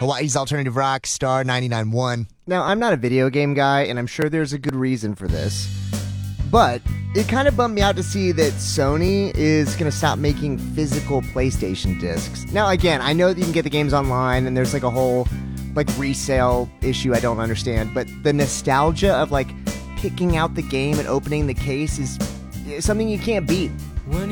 Hawaii's Alternative Rock, Star 99.1. Now, I'm not a video game guy, and I'm sure there's a good reason for this. But it kind of bummed me out to see that Sony is going to stop making physical PlayStation discs. Now, again, I know that you can get the games online, and there's like a whole resale issue I don't understand. But the nostalgia of picking out the game and opening the case is something you can't beat.